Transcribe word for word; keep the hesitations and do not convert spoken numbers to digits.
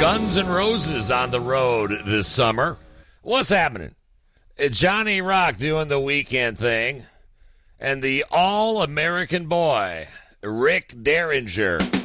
Guns N' Roses on the road this summer. What's happening? Johnny Rock doing the Weekend thing. And the all-American boy, Rick Derringer.